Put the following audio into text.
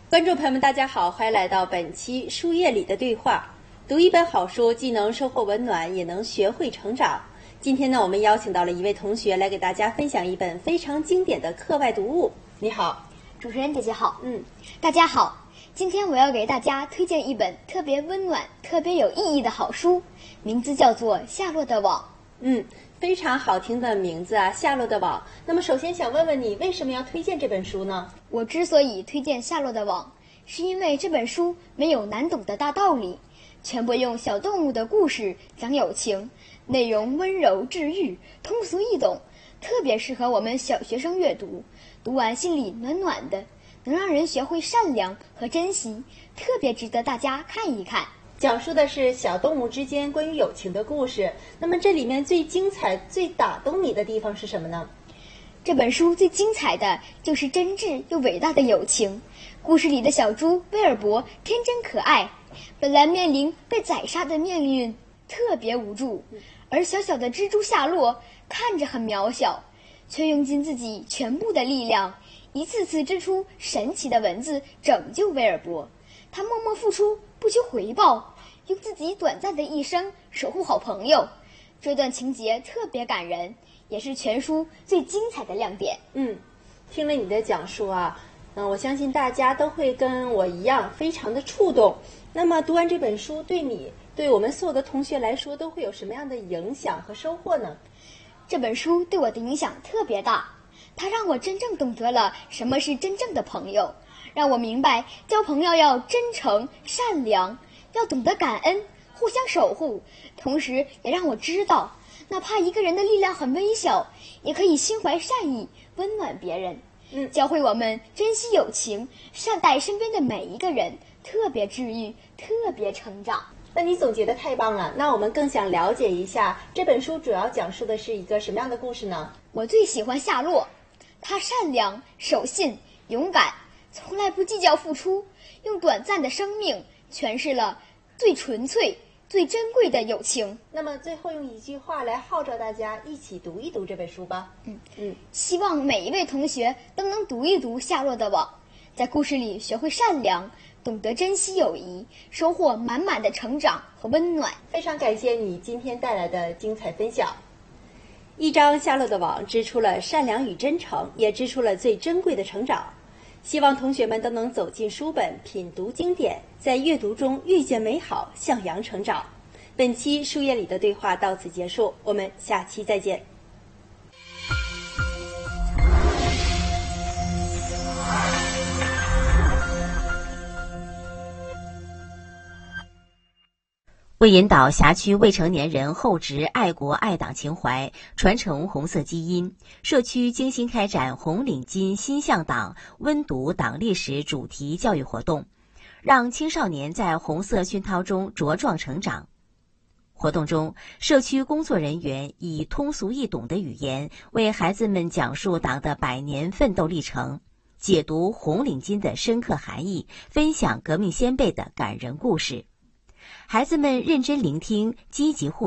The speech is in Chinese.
观众朋友们，大家好，欢迎来到本期书页里的对话。读一本好书，既能收获温暖，也能学会成长。今天呢，我们邀请到了一位同学来给大家分享一本非常经典的课外读物。你好， 主持人姐姐好。大家好。今天我要给大家推荐一本特别温暖、特别有意义的好书，名字叫做《夏洛的网》。 非常好听的名字啊，《夏洛的网》。那么首先想问问你，为什么要推荐这本书呢？ 我之所以推荐《夏洛的网》，是因为这本书没有难懂的大道理，全部用小动物的故事讲友情，内容温柔治愈，通俗易懂，特别适合我们小学生阅读，读完心里暖暖的，能让人学会善良和珍惜，特别值得大家看一看。 讲述的是小动物之间关于友情的故事。那么这里面最精彩、最打动你的地方是什么呢？ 这本书最精彩的就是真挚又伟大的友情。故事里的小猪威尔伯天真可爱，本来面临被宰杀的命运，特别无助，而小小的蜘蛛夏洛看着很渺小，却用尽自己全部的力量，一次次织出神奇的文字拯救威尔伯。他默默付出，不求回报，用自己短暂的一生守护好朋友。这段情节特别感人，也是全书最精彩的亮点。 听了你的讲述啊，我相信大家都会跟我一样非常的触动。那么读完这本书，对你，对我们所有的同学来说，都会有什么样的影响和收获呢？ 这本书对我的影响特别大，它让我真正懂得了什么是真正的朋友，让我明白交朋友要真诚善良，要懂得感恩，互相守护。同时也让我知道，哪怕一个人的力量很微小，也可以心怀善意，温暖别人。教会我们珍惜友情，善待身边的每一个人，特别治愈，特别成长。 那你总结得太棒了，那我们更想了解一下这本书主要讲述的是一个什么样的故事呢？ 我最喜欢夏洛，他善良、守信、勇敢，从来不计较付出，用短暂的生命诠释了最纯粹、最珍贵的友情。 那么最后用一句话来号召大家一起读一读这本书吧。 希望每一位同学都能读一读《夏洛的网》，在故事里学会善良，懂得珍惜友谊，收获满满的成长和温暖。 非常感谢你今天带来的精彩分享。一张夏洛的网织出了善良与真诚，也织出了最珍贵的成长。希望同学们都能走进书本，品读经典，在阅读中遇见美好，向阳成长。本期书页里的对话到此结束，我们下期再见。 为引导辖区未成年人厚植爱国爱党情怀，传承红色基因，社区精心开展红领巾心向党温读党历史主题教育活动，让青少年在红色熏陶中茁壮成长。活动中，社区工作人员以通俗易懂的语言为孩子们讲述党的100年奋斗历程，解读红领巾的深刻含义，分享革命先辈的感人故事。孩子们认真聆听，积极互